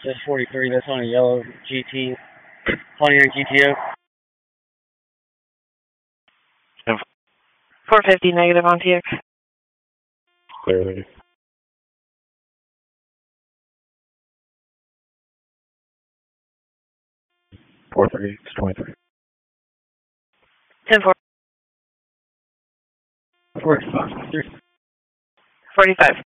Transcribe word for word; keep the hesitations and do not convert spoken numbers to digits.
Says forty-three, that's on a yellow G T, Pontiac G T O. four fifty negative on T X. Clearly. four three, it's twenty-three. ten four. forty-five. forty-five.